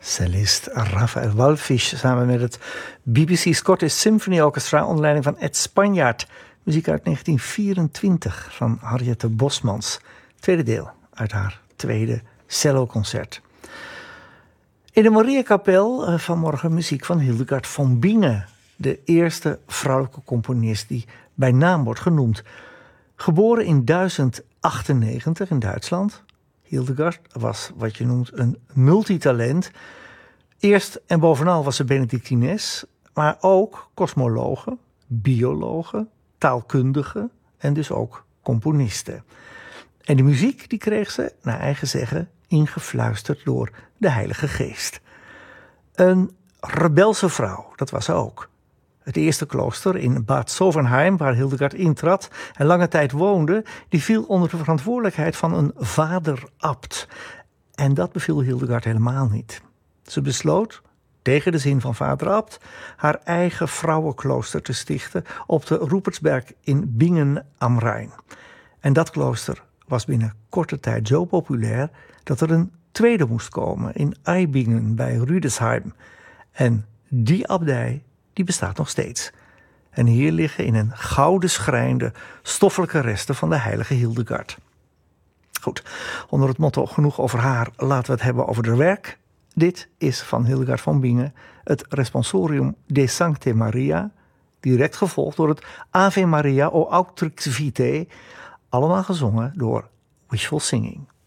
Cellist Rafael Wallfisch samen met het BBC Scottish Symphony Orchestra onder leiding van Ed Spanjaard. Muziek uit 1924 van Harriette Bosmans. Tweede deel uit haar tweede celloconcert. In de Mariakapel vanmorgen muziek van Hildegard von Bingen. De eerste vrouwelijke componist die bij naam wordt genoemd. Geboren in 1098 in Duitsland. Hildegard was wat je noemt een multitalent. Eerst en bovenal was ze Benedictines, maar ook kosmologe, biologe, taalkundige en dus ook componiste. En de muziek die kreeg ze, naar eigen zeggen, ingefluisterd door de Heilige Geest. Een rebelse vrouw, dat was ze ook. Het eerste klooster in Bad Sovernheim, waar Hildegard intrad en lange tijd woonde, die viel onder de verantwoordelijkheid van een vader-abt. En dat beviel Hildegard helemaal niet. Ze besloot, tegen de zin van vader-abt, haar eigen vrouwenklooster te stichten op de Rupertsberg in Bingen am Rijn. En dat klooster was binnen korte tijd zo populair dat er een tweede moest komen in Eibingen bij Rüdesheim. En die abdij die bestaat nog steeds. En hier liggen in een gouden schrijnde stoffelijke resten van de heilige Hildegard. Goed, onder het motto genoeg over haar laten we het hebben over haar werk. Dit is van Hildegard von Bingen het Responsorium de Sancte Maria, direct gevolgd door het Ave Maria o Auctrix Vitae, allemaal gezongen door Wishful Singing.